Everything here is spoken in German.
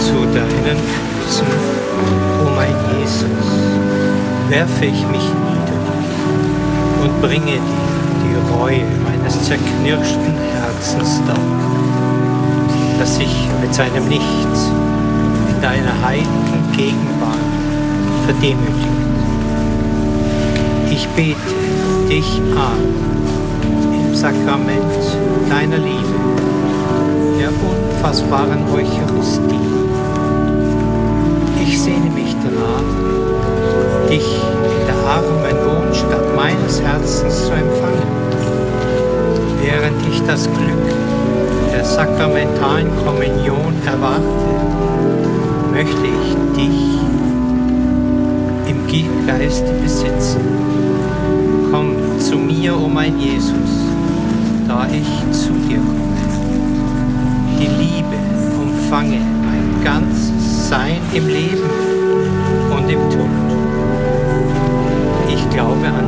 Zu deinen Füßen, o mein Jesus, werfe ich mich nieder und bringe dir die Reue meines zerknirschten Herzens dar, das sich mit seinem Nichts in deiner heiligen Gegenwart verdemütigt. Ich bete dich an im Sakrament deiner Liebe, der unfassbaren Eucharistie. Ich sehne mich danach, dich in der armen Wohnstatt meines Herzens zu empfangen, während ich das Glück der sakramentalen Kommunion erwarte, möchte ich dich im Geiste besitzen. Komm zu mir, o mein Jesus, da ich zu dir komme. Die Liebe umfange mein ganzes Sein im Leben und im Tod. Ich glaube an